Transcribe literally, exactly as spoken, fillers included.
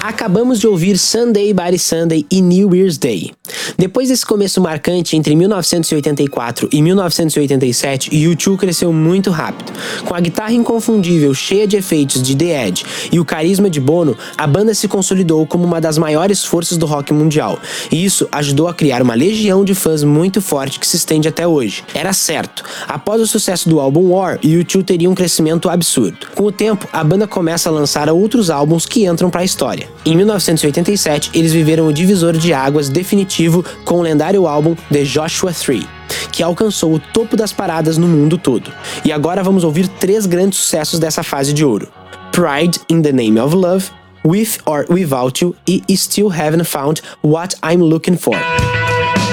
Acabamos de ouvir Sunday Bloody Sunday e New Year's Day. Depois desse começo marcante entre mil novecentos e oitenta e quatro e mil novecentos e oitenta e sete, U dois cresceu muito rápido. Com a guitarra inconfundível, cheia de efeitos de The Edge e o carisma de Bono, a banda se consolidou como uma das maiores forças do rock mundial, e isso ajudou a criar uma legião de fãs muito forte que se estende até hoje. Era certo, após o sucesso do álbum War, U dois teria um crescimento absurdo. Com o tempo, a banda começa a lançar outros álbuns que entram para a história. Em mil novecentos e oitenta e sete, eles viveram o divisor de águas definitivo com o lendário álbum The Joshua três, que alcançou o topo das paradas no mundo todo. E agora vamos ouvir três grandes sucessos dessa fase de ouro: Pride in the Name of Love, With or Without You e Still Haven't Found What I'm Looking For.